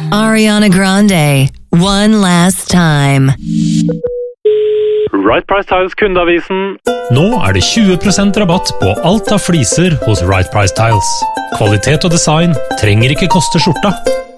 Ariana Grande, One Last Time. Right Price Tiles kundeavisen. Nå det 20% rabatt på alt av fliser hos Right Price Tiles. Kvalitet og design trenger ikke koste skjorta.